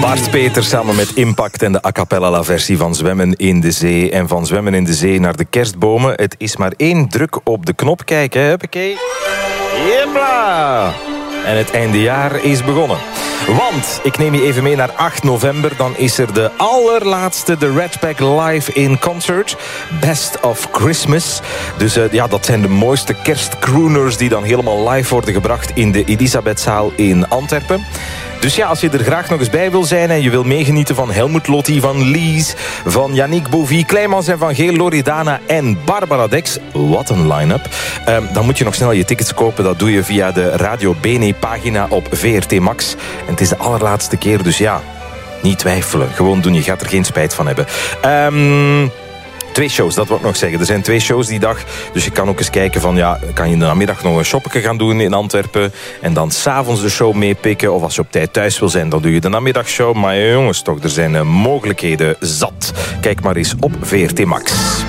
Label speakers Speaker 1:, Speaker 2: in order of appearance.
Speaker 1: Bart Peters samen met Impact en de a cappella versie van Zwemmen in de Zee. En van Zwemmen in de Zee naar de kerstbomen. Het is maar 1 druk op de knop. Kijk, hè, huppakee. Jepla! En het eindejaar is begonnen. Want, ik neem je even mee naar 8 november. Dan is er de allerlaatste The Rat Pack live in concert. Best of Christmas. Dus dat zijn de mooiste kerstcrooners die dan helemaal live worden gebracht in de Elisabethzaal in Antwerpen. Dus ja, als je er graag nog eens bij wil zijn en je wil meegenieten van Helmut Lotti, van Lies, van Yannick Bovie, Kleimans en Van Geel, Loredana en Barbara Dex, wat een line-up, dan moet je nog snel je tickets kopen. Dat doe je via de Radio Bene pagina op VRT Max. En het is de allerlaatste keer, dus ja, niet twijfelen. Gewoon doen, je gaat er geen spijt van hebben. 2 shows, dat wil ik nog zeggen. Er zijn 2 shows die dag. Dus je kan ook eens kijken van, ja, kan je in de namiddag nog een shoppetje gaan doen in Antwerpen. En dan 's avonds de show meepikken. Of als je op tijd thuis wil zijn, dan doe je de namiddagshow. Maar jongens toch, er zijn mogelijkheden zat. Kijk maar eens op VRT Max.